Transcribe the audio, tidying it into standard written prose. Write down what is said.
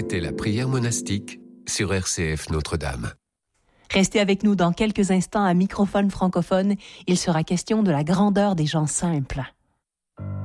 C'était la prière monastique sur RCF Notre-Dame. Restez avec nous dans quelques instants à microphone francophone. Il sera question de la grandeur des gens simples.